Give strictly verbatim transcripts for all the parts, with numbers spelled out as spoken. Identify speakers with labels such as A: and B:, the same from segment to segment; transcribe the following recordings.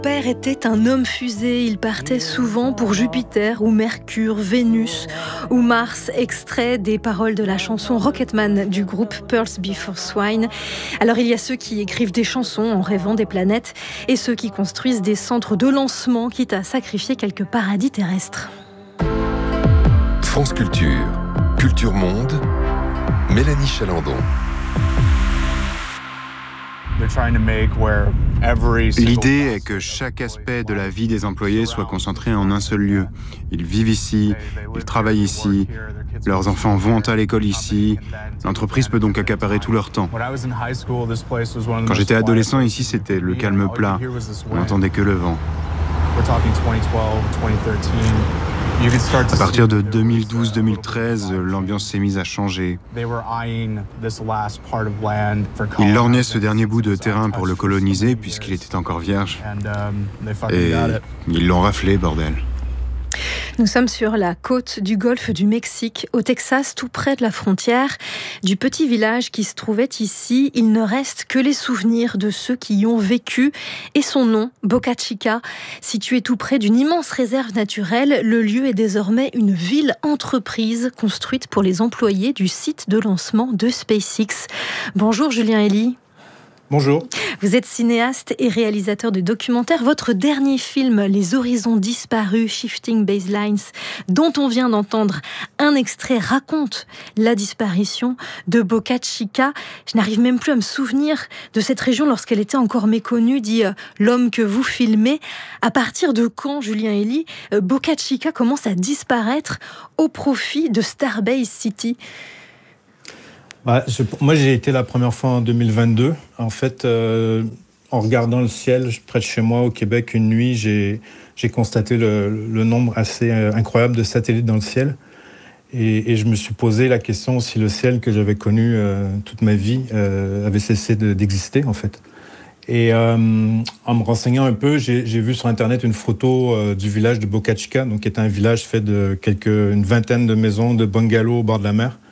A: Père était un homme fusée, il partait souvent pour Jupiter ou Mercure, Vénus ou Mars, extrait des paroles de la chanson Rocketman du groupe Pearls Before Swine. Alors il y a ceux qui écrivent des chansons en rêvant des planètes et ceux qui construisent des centres de lancement quitte à sacrifier quelques paradis terrestres.
B: France Culture, Culture Monde, Mélanie Chalandon.
C: L'idée est que chaque aspect de la vie des employés soit concentré en un seul lieu. Ils vivent ici, ils travaillent ici, leurs enfants vont à l'école ici. L'entreprise peut donc accaparer tout leur temps. Quand j'étais adolescent, ici, c'était le calme plat. On n'entendait que le vent. À partir de deux mille douze deux mille treize, l'ambiance s'est mise à changer. Ils lorgnaient ce dernier bout de terrain pour le coloniser, puisqu'il était encore vierge. Et ils l'ont raflé, bordel.
A: Nous sommes sur la côte du golfe du Mexique, au Texas, tout près de la frontière. Du petit village qui se trouvait ici, il ne reste que les souvenirs de ceux qui y ont vécu. Et son nom, Boca Chica, situé tout près d'une immense réserve naturelle, le lieu est désormais une ville-entreprise construite pour les employés du site de lancement de SpaceX. Bonjour Julien Elie.
D: Bonjour.
A: Vous êtes cinéaste et réalisateur de documentaires. Votre dernier film, Les Horizons Disparus, Shifting Baselines, dont on vient d'entendre un extrait, raconte la disparition de Boca Chica. Je n'arrive même plus à me souvenir de cette région lorsqu'elle était encore méconnue, dit euh, l'homme que vous filmez. À partir de quand, Julien Elie, euh, Boca Chica commence à disparaître au profit de Starbase City ?
D: Bah, je, moi, j'ai été la première fois en deux mille vingt-deux. En fait, euh, en regardant le ciel près de chez moi au Québec une nuit, j'ai, j'ai constaté le, le nombre assez incroyable de satellites dans le ciel. Et, et je me suis posé la question si le ciel que j'avais connu euh, toute ma vie euh, avait cessé de, d'exister, en fait. Et euh, en me renseignant un peu, j'ai, j'ai vu sur Internet une photo euh, du village de Boca Chica, donc qui est un village fait de quelques, une vingtaine de maisons, de bungalows au bord de la mer.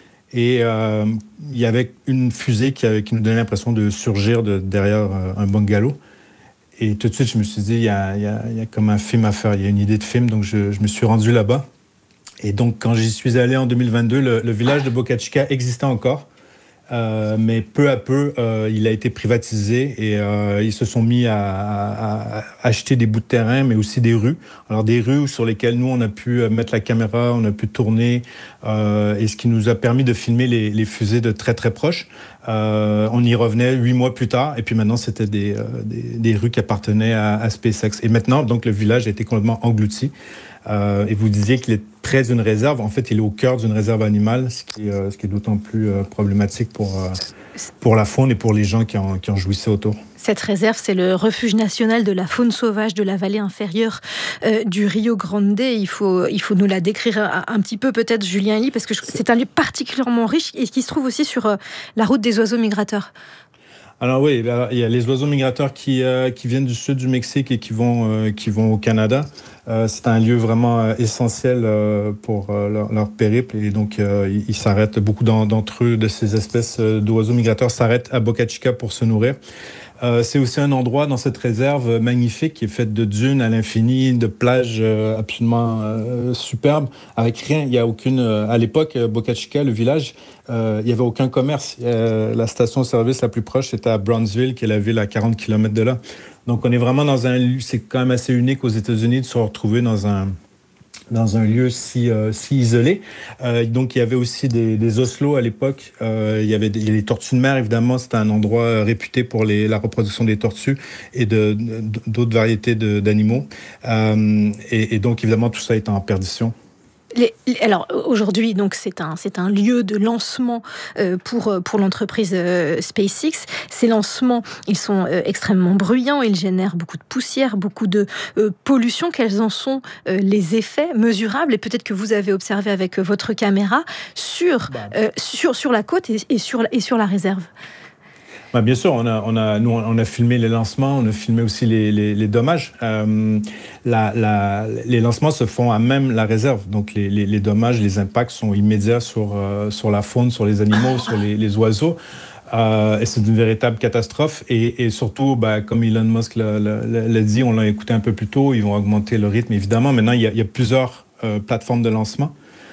D: Et euh, il y avait une fusée qui, avait, qui nous donnait l'impression de surgir de, derrière euh, un bungalow. Et tout de suite, je me suis dit, il y a, il y a, il y a comme un film à faire, il y a une idée de film, donc je, je me suis rendu là-bas. Et donc, quand j'y suis allé en deux mille vingt-deux, le, le village de Boca Chica existait encore, euh, mais peu à peu, euh, il a été privatisé et euh, ils se sont mis à, à, à acheter des bouts de terrain, mais aussi des rues. Alors des rues sur lesquelles nous, on a pu mettre la caméra, on a pu tourner, euh, et ce qui nous a permis de filmer les, les fusées de très très proches. Euh, on y revenait huit mois plus tard, et puis maintenant, c'était des, euh, des, des rues qui appartenaient à, à SpaceX. Et maintenant, donc, le village a été complètement englouti. Euh, et vous disiez qu'il est près d'une réserve. En fait, il est au cœur d'une réserve animale, ce qui, euh, ce qui est d'autant plus euh, problématique pour, euh, pour la faune et pour les gens qui en, qui en jouissaient autour.
A: Cette réserve, c'est le refuge national de la faune sauvage de la vallée inférieure euh, du Rio Grande. Il faut, il faut nous la décrire un, un petit peu, peut-être, Julien Elie, parce que je, c'est un lieu particulièrement riche et qui se trouve aussi sur euh, la route des oiseaux migrateurs.
D: Alors oui, il y a les oiseaux migrateurs qui, euh, qui viennent du sud du Mexique et qui vont, euh, qui vont au Canada. Euh, c'est un lieu vraiment euh, essentiel euh, pour euh, leur, leur périple et donc euh, ils, ils s'arrêtent, beaucoup d'entre eux, de ces espèces euh, d'oiseaux migrateurs s'arrêtent à Boca Chica pour se nourrir. Euh, c'est aussi un endroit dans cette réserve magnifique qui est faite de dunes à l'infini, de plages euh, absolument euh, superbes, avec rien. Il y a aucune. Euh, à l'époque, Boca Chica, le village, euh, il n'y avait aucun commerce. Euh, la station-service la plus proche était à Brownsville, qui est la ville à quarante kilomètres de là. Donc, on est vraiment dans un lieu. C'est quand même assez unique aux États-Unis de se retrouver dans un. dans un lieu si, euh, si isolé. Euh, donc, il y avait aussi des, des oslots à l'époque. Euh, il y avait des, les tortues de mer, évidemment. C'était un endroit réputé pour les, la reproduction des tortues et de, de, d'autres variétés de, d'animaux. Euh, et, et donc, évidemment, tout ça est en perdition.
A: Les, alors aujourd'hui, donc c'est un c'est un lieu de lancement euh, pour pour l'entreprise euh, SpaceX. Ces lancements, ils sont euh, extrêmement bruyants, ils génèrent beaucoup de poussière, beaucoup de euh, pollution. Quels en sont euh, les effets mesurables et peut-être que vous avez observé avec votre caméra sur euh, sur sur la côte et, et sur et sur la réserve?
D: Bah, bien sûr, on a, on a, nous, on a filmé les lancements, on a filmé aussi les, les, les dommages. Euh, la, la, les lancements se font à même la réserve, donc les, les, les dommages, les impacts sont immédiats sur, euh, sur la faune, sur les animaux, sur les, les oiseaux. Euh, et c'est une véritable catastrophe. Et, et surtout, bah, comme Elon Musk l'a, l'a, l'a dit, on l'a écouté un peu plus tôt, ils vont augmenter le rythme, évidemment. Maintenant, il y a, il y a plusieurs euh, plateformes de lancement.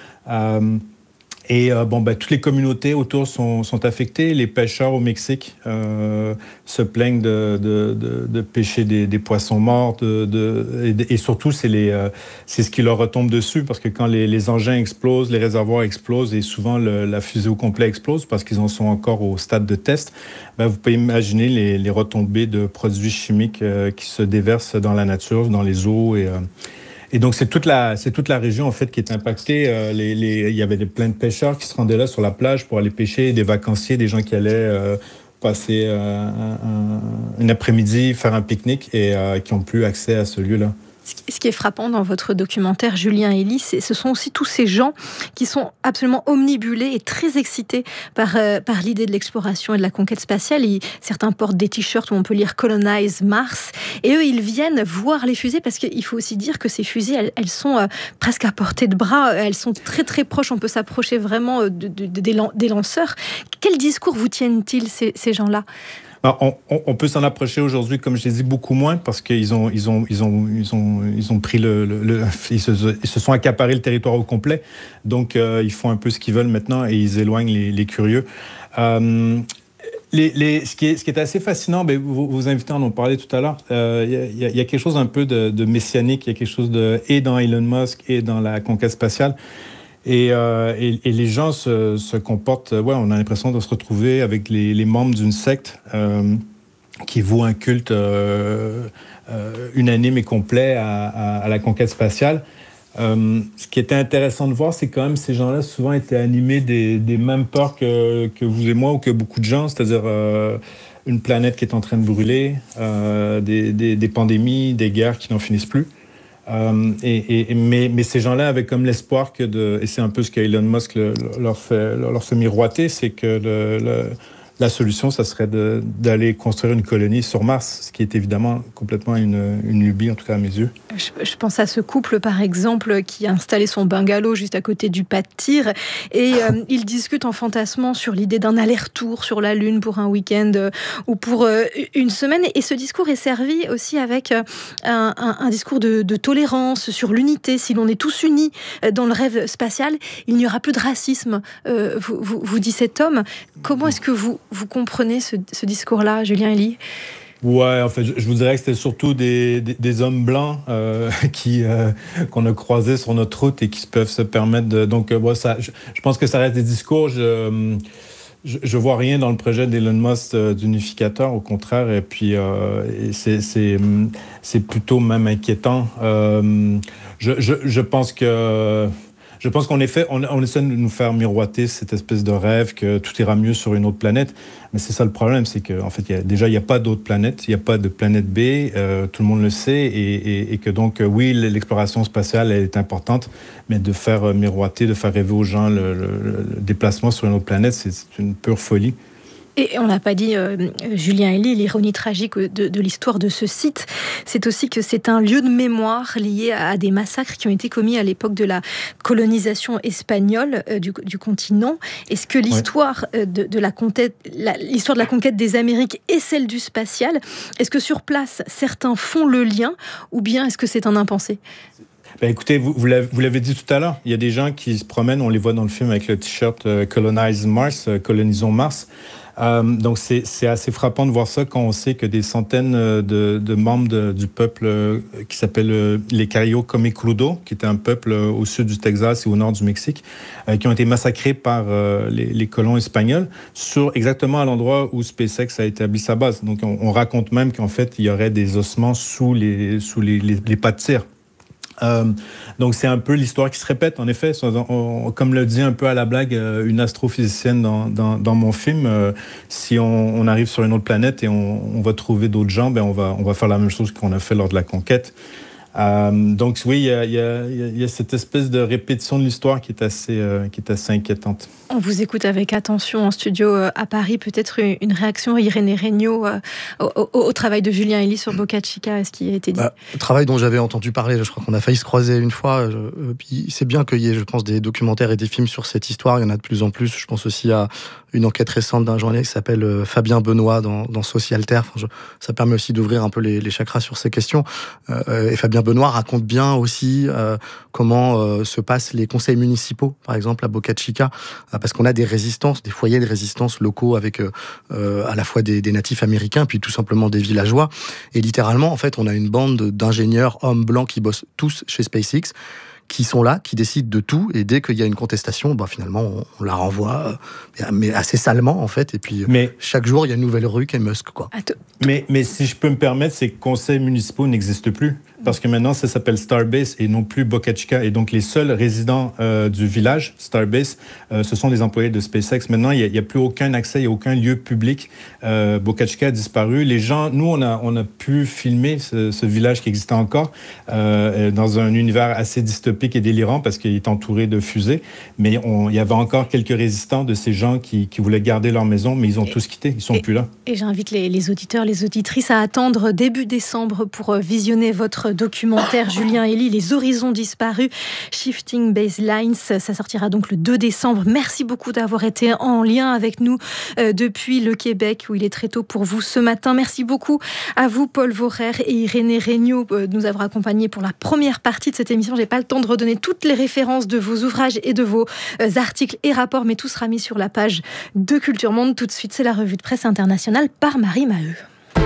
D: Euh, Et euh, bon, ben, toutes les communautés autour sont, sont affectées. Les pêcheurs au Mexique euh, se plaignent de, de, de, de pêcher des, des poissons morts. De, de, et, et surtout, c'est, les, euh, c'est ce qui leur retombe dessus parce que quand les, les engins explosent, les réservoirs explosent et souvent le, la fusée au complet explose parce qu'ils en sont encore au stade de test, ben, vous pouvez imaginer les, les retombées de produits chimiques euh, qui se déversent dans la nature, dans les eaux et... Euh, Et donc, c'est toute la, c'est toute la région, en fait, qui est impactée. Euh, les, les, il y avait des, plein de pêcheurs qui se rendaient là sur la plage pour aller pêcher, des vacanciers, des gens qui allaient euh, passer euh, un, un, une après-midi, faire un pique-nique et euh, qui n'ont plus accès à ce lieu-là.
A: Ce qui est frappant dans votre documentaire, Julien Elie, ce sont aussi tous ces gens qui sont absolument omnibulés et très excités par, euh, par l'idée de l'exploration et de la conquête spatiale. Ils, certains portent des t-shirts où on peut lire « Colonize Mars ». Et eux, ils viennent voir les fusées parce qu'il faut aussi dire que ces fusées, elles, elles sont euh, presque à portée de bras. Elles sont très, très proches. On peut s'approcher vraiment de, de, de, des, des lanceurs. Quel discours vous tiennent-ils, ces, ces gens-là ?
D: On, on, on peut s'en approcher aujourd'hui, comme je l'ai dit, beaucoup moins parce qu'ils ont, ils ont, ils ont, ils ont, ils ont pris le, le, le ils, se, ils se sont accaparés le territoire au complet. Donc, euh, ils font un peu ce qu'ils veulent maintenant et ils éloignent les, les curieux. Euh, les, les, ce, qui est, ce qui est assez fascinant, ben, vos, vos invités en ont parlé tout à l'heure, il euh, y, y, y a quelque chose un peu de, de messianique, il y a quelque chose de, et dans Elon Musk et dans la conquête spatiale. Et, euh, et, et les gens se, se comportent... Ouais, on a l'impression de se retrouver avec les, les membres d'une secte euh, qui voue un culte euh, euh, unanime et complet à, à, à la conquête spatiale. Euh, ce qui était intéressant de voir, c'est quand même ces gens-là souvent étaient animés des, des mêmes peurs que, que vous et moi ou que beaucoup de gens, c'est-à-dire euh, une planète qui est en train de brûler, euh, des, des, des pandémies, des guerres qui n'en finissent plus. Euh, et, et, mais, mais ces gens-là avaient comme l'espoir que de, et c'est un peu ce qu'Elon Musk le, leur, fait, leur fait miroiter, c'est que le, le, la solution, ça serait de, d'aller construire une colonie sur Mars, ce qui est évidemment complètement une, une lubie, en tout cas à mes yeux.
A: Je, je pense à ce couple, par exemple, qui a installé son bungalow juste à côté du pas de tir, et euh, ils discutent en fantasmant sur l'idée d'un aller-retour sur la Lune pour un week-end euh, ou pour euh, une semaine. Et ce discours est servi aussi avec euh, un, un, un discours de, de tolérance sur l'unité. Si l'on est tous unis dans le rêve spatial, il n'y aura plus de racisme, euh, vous, vous, vous dit cet homme. Comment est-ce que vous Vous comprenez ce, ce discours-là, Julien Elie ?
D: Ouais, en fait, je, je vous dirais que c'était surtout des, des, des hommes blancs euh, qui, euh, qu'on a croisés sur notre route et qui peuvent se permettre de... Donc, euh, bon, ça, je, je pense que ça reste des discours. Je, je, je vois rien dans le projet d'Elon Musk euh, d'unificateur, au contraire. Et puis, euh, et c'est, c'est, c'est plutôt même inquiétant. Euh, je, je, je pense que... Je pense qu'en effet, on, on essaie de nous faire miroiter cette espèce de rêve que tout ira mieux sur une autre planète. Mais c'est ça le problème, c'est qu'en fait, y a, déjà, il n'y a pas d'autre planète, il n'y a pas de planète B, euh, tout le monde le sait, et, et, et que donc, euh, oui, l'exploration spatiale elle est importante, mais de faire miroiter, de faire rêver aux gens le, le, le déplacement sur une autre planète, c'est, c'est une pure folie.
A: Et on n'a pas dit, euh, Julien Elie, l'ironie tragique de, de l'histoire de ce site, c'est aussi que c'est un lieu de mémoire lié à des massacres qui ont été commis à l'époque de la colonisation espagnole euh, du, du continent. Est-ce que l'histoire, ouais. de, de la conquête, la, l'histoire de la conquête des Amériques et celle du spatial, est-ce que sur place, certains font le lien, ou bien est-ce que c'est un impensé ?
D: Ben écoutez, vous, vous, l'avez, vous l'avez dit tout à l'heure, il y a des gens qui se promènent, on les voit dans le film avec le t-shirt euh, « Colonize Mars », euh, « Colonisons Mars ». Euh, donc c'est, c'est assez frappant de voir ça quand on sait que des centaines de, de membres de, du peuple euh, qui s'appelle euh, les Cayo Comecrudo, qui était un peuple euh, au sud du Texas et au nord du Mexique, euh, qui ont été massacrés par euh, les, les colons espagnols, sur exactement à l'endroit où SpaceX a établi sa base. Donc on, on raconte même qu'en fait il y aurait des ossements sous les, sous les, les, les pas de tir. Euh, donc c'est un peu l'histoire qui se répète, en effet. On, on, comme le dit un peu à la blague euh, une astrophysicienne dans, dans, dans mon film, euh, si on, on arrive sur une autre planète et on, on va trouver d'autres gens, ben on va, on va faire la même chose qu'on a fait lors de la conquête. Euh, donc oui, il y a, y, a, y a cette espèce de répétition de l'histoire qui est assez, euh, qui est assez inquiétante.
A: On vous écoute avec attention en studio euh, à Paris. Peut-être une, une réaction, Irénée Regnault, euh, au, au, au travail de Julien Elie sur Boca Chica, est-ce qu'il a été dit ?
E: bah, Travail dont j'avais entendu parler, je crois qu'on a failli se croiser une fois. Je, euh, puis c'est bien qu'il y ait, je pense, des documentaires et des films sur cette histoire. Il y en a de plus en plus. Je pense aussi à une enquête récente d'un journaliste qui s'appelle euh, Fabien Benoît dans, dans Socialter. Enfin, je, ça permet aussi d'ouvrir un peu les, les chakras sur ces questions. Euh, et Fabien Benoît raconte bien aussi euh, comment euh, se passent les conseils municipaux, par exemple à Boca Chica, euh, parce qu'on a des résistances, des foyers de résistance locaux avec euh, à la fois des, des natifs américains, puis tout simplement des villageois. Et littéralement, en fait, on a une bande d'ingénieurs hommes blancs qui bossent tous chez SpaceX, qui sont là, qui décident de tout, et dès qu'il y a une contestation, bah finalement, on, on la renvoie, euh, mais assez salement, en fait, et puis mais, chaque jour, il y a une nouvelle rue qui est Musk, quoi.
D: Mais, mais si je peux me permettre, ces conseils municipaux n'existent plus, parce que maintenant, ça s'appelle Starbase et non plus Boca Chica, et donc les seuls résidents euh, du village, Starbase, euh, ce sont des employés de SpaceX. Maintenant, il n'y a, a plus aucun accès, il n'y a aucun lieu public. Euh, Boca Chica a disparu. Les gens, nous, on a, on a pu filmer ce, ce village qui existait encore euh, dans un univers assez dystopique et délirant parce qu'il est entouré de fusées, mais on, il y avait encore quelques résistants de ces gens qui, qui voulaient garder leur maison, mais ils ont et, tous quitté, ils ne sont
A: et,
D: plus là.
A: Et j'invite les, les auditeurs, les auditrices à attendre début décembre pour visionner votre documentaire Julien Elie, Les horizons disparus, Shifting Baselines. Ça sortira donc le deux décembre. Merci beaucoup d'avoir été en lien avec nous euh, depuis le Québec, où il est très tôt pour vous ce matin. Merci beaucoup à vous, Paul Vorer et Irénée Regnault, euh, de nous avoir accompagnés pour la première partie de cette émission. J'ai pas le temps de redonner toutes les références de vos ouvrages et de vos euh, articles et rapports, mais tout sera mis sur la page de Culture Monde. Tout de suite, c'est la revue de presse internationale par Marie Maheu.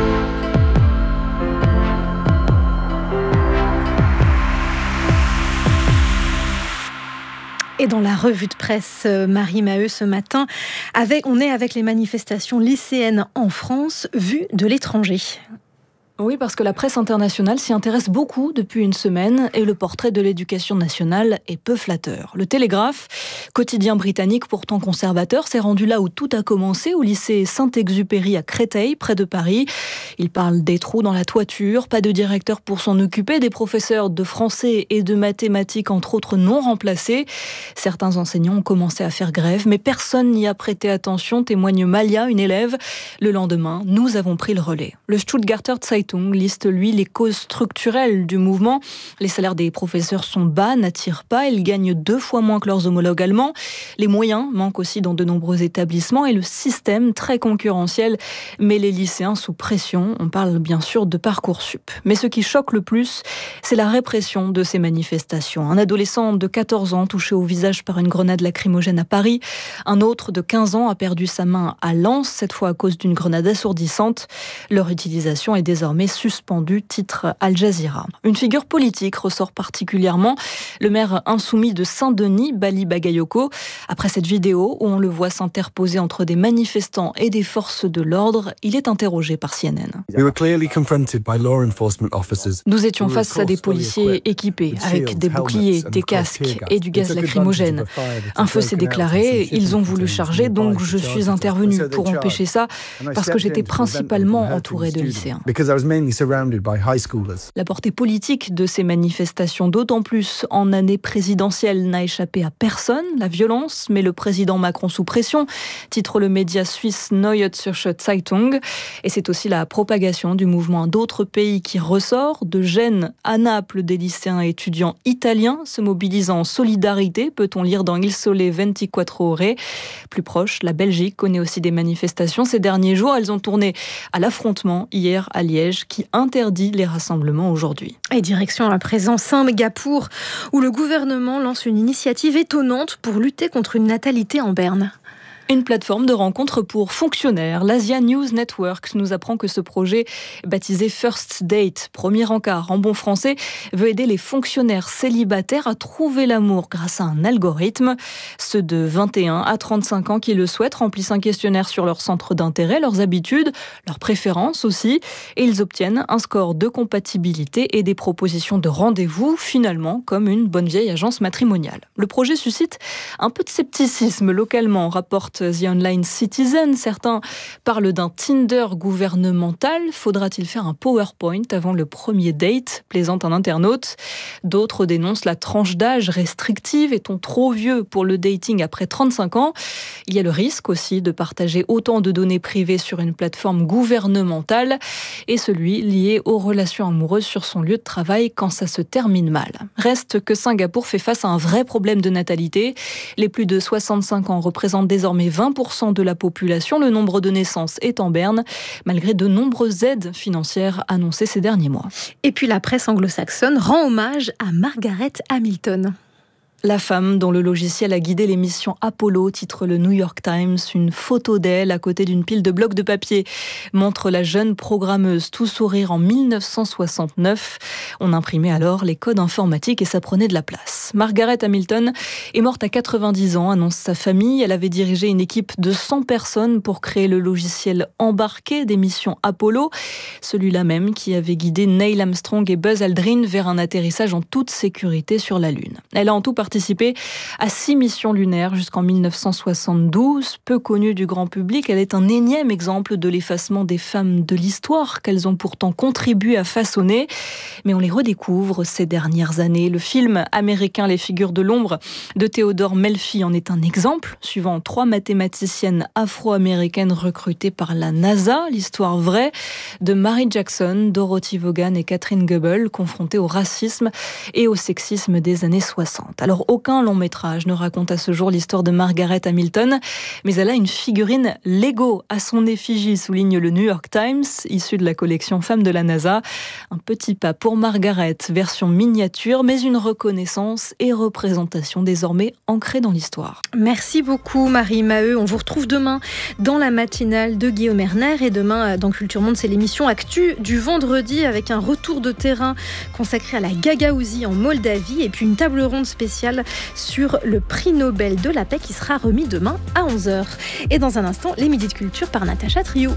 A: Et dans la revue de presse, Marie Maheu, ce matin, avec, on est avec les manifestations lycéennes en France, vues de l'étranger.
F: Oui, parce que la presse internationale s'y intéresse beaucoup depuis une semaine et le portrait de l'éducation nationale est peu flatteur. Le Télégraphe, quotidien britannique pourtant conservateur, s'est rendu là où tout a commencé, au lycée Saint-Exupéry à Créteil, près de Paris. Il parle des trous dans la toiture, pas de directeur pour s'en occuper, des professeurs de français et de mathématiques entre autres non remplacés. Certains enseignants ont commencé à faire grève, mais personne n'y a prêté attention, témoigne Malia, une élève. Le lendemain, nous avons pris le relais. Le Stuttgarter Zeitung liste, lui, les causes structurelles du mouvement. Les salaires des professeurs sont bas, n'attirent pas, ils gagnent deux fois moins que leurs homologues allemands. Les moyens manquent aussi dans de nombreux établissements et le système très concurrentiel met les lycéens sous pression. On parle bien sûr de Parcoursup. Mais ce qui choque le plus, c'est la répression de ces manifestations. Un adolescent de quatorze ans touché au visage par une grenade lacrymogène à Paris. Un autre de quinze ans a perdu sa main à Lens, cette fois à cause d'une grenade assourdissante. Leur utilisation est désormais suspendu, titre Al Jazeera. Une figure politique ressort particulièrement, le maire insoumis de Saint-Denis, Bali Bagayoko. Après cette vidéo où on le voit s'interposer entre des manifestants et des forces de l'ordre, il est interrogé par C N N. Nous étions face à des policiers équipés avec des boucliers, des casques et du gaz lacrymogène. Un feu s'est déclaré, ils ont voulu charger, donc je suis intervenu pour empêcher ça parce que j'étais principalement entouré de lycéens. La portée politique de ces manifestations, d'autant plus en année présidentielle, n'a échappé à personne. La violence met le président Macron sous pression, titre le média suisse Neue Zürcher Zeitung. Et c'est aussi la propagation du mouvement à d'autres pays qui ressort. De Gênes à Naples, des lycéens et étudiants italiens se mobilisent en solidarité, peut-on lire dans Il Sole vingt-quatre Ore. Plus proche, la Belgique connaît aussi des manifestations ces derniers jours. Elles ont tourné à l'affrontement hier à Liège, qui interdit les rassemblements aujourd'hui.
A: Et direction à présent Singapour, où le gouvernement lance une initiative étonnante pour lutter contre une natalité en berne.
F: Une plateforme de rencontres pour fonctionnaires. L'Asia News Network nous apprend que ce projet, baptisé First Date, premier encart en bon français, veut aider les fonctionnaires célibataires à trouver l'amour grâce à un algorithme. Ceux de vingt et un à trente-cinq ans qui le souhaitent remplissent un questionnaire sur leur centre d'intérêt, leurs habitudes, leurs préférences aussi, et ils obtiennent un score de compatibilité et des propositions de rendez-vous, finalement comme une bonne vieille agence matrimoniale. Le projet suscite un peu de scepticisme localement, rapporte The Online Citizen. Certains parlent d'un Tinder gouvernemental. Faudra-t-il faire un PowerPoint avant le premier date, plaisante un internaute. D'autres dénoncent la tranche d'âge restrictive. Est-on trop vieux pour le dating après trente-cinq ans ? Il y a le risque aussi de partager autant de données privées sur une plateforme gouvernementale et celui lié aux relations amoureuses sur son lieu de travail quand ça se termine mal. Reste que Singapour fait face à un vrai problème de natalité. Les plus de soixante-cinq ans représentent désormais concerner vingt pour cent de la population. Le nombre de naissances est en berne, malgré de nombreuses aides financières annoncées ces derniers mois.
A: Et puis la presse anglo-saxonne rend hommage à Margaret Hamilton.
F: La femme dont le logiciel a guidé les missions Apollo, titre le New York Times. Une photo d'elle à côté d'une pile de blocs de papier montre la jeune programmeuse tout sourire en mille neuf cent soixante-neuf. On imprimait alors les codes informatiques et ça prenait de la place. Margaret Hamilton est morte à quatre-vingt-dix ans, annonce sa famille. Elle avait dirigé une équipe de cent personnes pour créer le logiciel embarqué des missions Apollo, celui-là même qui avait guidé Neil Armstrong et Buzz Aldrin vers un atterrissage en toute sécurité sur la Lune. Elle a en tout participé à six missions lunaires jusqu'en mille neuf cent soixante-douze. Peu connue du grand public, elle est un énième exemple de l'effacement des femmes de l'histoire qu'elles ont pourtant contribué à façonner. Mais on les redécouvre ces dernières années. Le film américain Les figures de l'ombre de Theodore Melfi en est un exemple, suivant trois mathématiciennes afro-américaines recrutées par la NASA. L'histoire vraie de Mary Jackson, Dorothy Vaughan et Catherine Goebel, confrontées au racisme et au sexisme des années soixante. Alors aucun long métrage ne raconte à ce jour l'histoire de Margaret Hamilton, mais elle a une figurine Lego à son effigie, souligne le New York Times, issue de la collection Femmes de la NASA. Un petit pas pour Margaret, version miniature, mais une reconnaissance et représentation désormais ancrée dans l'histoire.
A: Merci beaucoup Marie Maheu. On vous retrouve demain dans la matinale de Guillaume Erner et demain dans Culture Monde, c'est l'émission Actu du vendredi avec un retour de terrain consacré à la Gagaouzie en Moldavie et puis une table ronde spéciale sur le prix Nobel de la paix qui sera remis demain à onze heures. Et dans un instant, les Midis de Culture par Natacha Trio.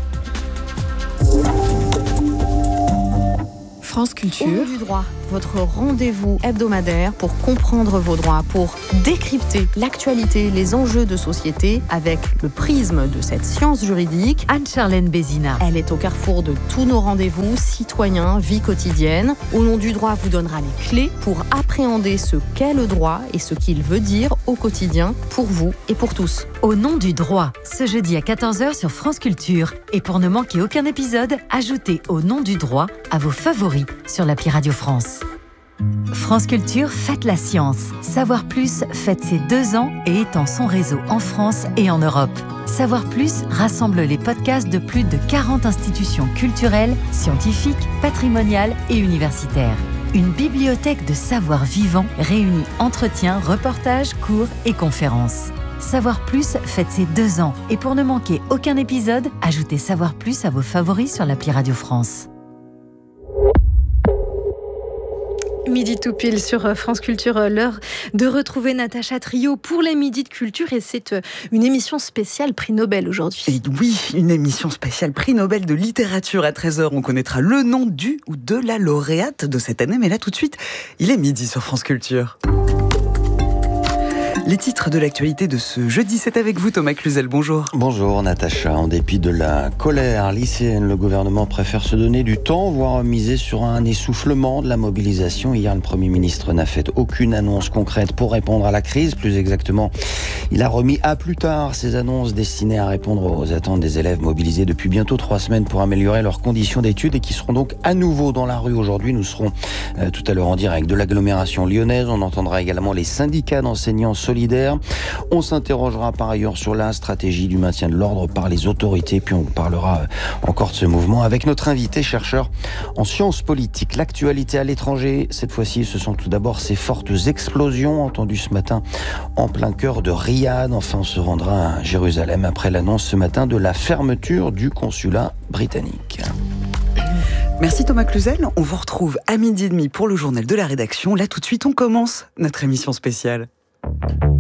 G: France Culture. Au nom du droit, votre rendez-vous hebdomadaire pour comprendre vos droits, pour décrypter l'actualité, les enjeux de société avec le prisme de cette science juridique.
H: Anne-Charlène Bézina.
G: Elle est au carrefour de tous nos rendez-vous, citoyens, vie quotidienne. Au nom du droit vous donnera les clés pour appréhender ce qu'est le droit et ce qu'il veut dire au quotidien pour vous et pour tous.
H: Au nom du droit, ce jeudi à quatorze heures sur France Culture. Et pour ne manquer aucun épisode, ajoutez Au nom du droit à vos favoris sur l'appli Radio France. France Culture, faites la science. Savoir Plus fête ses deux ans et étend son réseau en France et en Europe. Savoir Plus rassemble les podcasts de plus de quarante institutions culturelles, scientifiques, patrimoniales et universitaires. Une bibliothèque de savoir vivant réunit entretiens, reportages, cours et conférences. Savoir Plus fête ses deux ans et pour ne manquer aucun épisode, ajoutez Savoir Plus à vos favoris sur l'appli Radio France.
A: Midi tout pile sur France Culture, l'heure de retrouver Natacha Trio pour les Midis de Culture et c'est une émission spéciale prix Nobel aujourd'hui.
I: Et oui, une émission spéciale prix Nobel de littérature à treize heures. On connaîtra le nom du ou de la lauréate de cette année, mais là tout de suite, il est midi sur France Culture. Les titres de l'actualité de ce jeudi, c'est avec vous Thomas Cluzel, bonjour.
J: Bonjour Natacha, en dépit de la colère lycéenne, le gouvernement préfère se donner du temps, voire miser sur un essoufflement de la mobilisation. Hier, le Premier ministre n'a fait aucune annonce concrète pour répondre à la crise. Plus exactement, il a remis à plus tard ses annonces destinées à répondre aux attentes des élèves mobilisés depuis bientôt trois semaines pour améliorer leurs conditions d'études et qui seront donc à nouveau dans la rue aujourd'hui. Nous serons euh, tout à l'heure en direct de l'agglomération lyonnaise. On entendra également les syndicats d'enseignants solidaires. On s'interrogera par ailleurs sur la stratégie du maintien de l'ordre par les autorités, puis on parlera encore de ce mouvement avec notre invité chercheur en sciences politiques. L'actualité à l'étranger, cette fois-ci, ce sont tout d'abord ces fortes explosions entendues ce matin en plein cœur de Riyad. Enfin, on se rendra à Jérusalem après l'annonce ce matin de la fermeture du consulat britannique.
I: Merci Thomas Cluzel, on vous retrouve à midi et demi pour le journal de la rédaction. Là tout de suite, on commence notre émission spéciale.